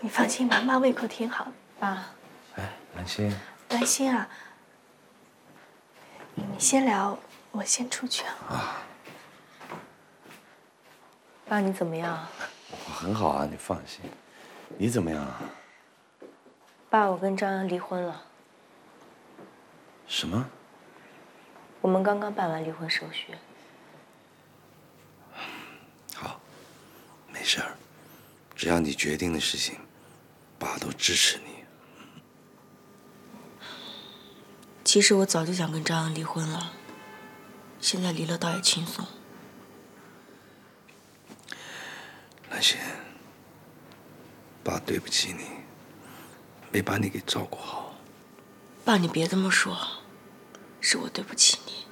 你放心吧，妈胃口挺好的。爸， 哎，兰心， 兰心啊，你先聊，我先出去啊。 爸，你怎么样？ 我很好啊，你放心。你怎么样啊？ 爸，我跟张扬离婚了。 什么？ 我们刚刚办完离婚手续。 好，没事儿，只要你决定的事情，爸都支持你。 其实我早就想跟张扬离婚了，现在离了倒也轻松。 兰心，爸对不起你，没把你给照顾好。 爸，你别这么说，是我对不起你。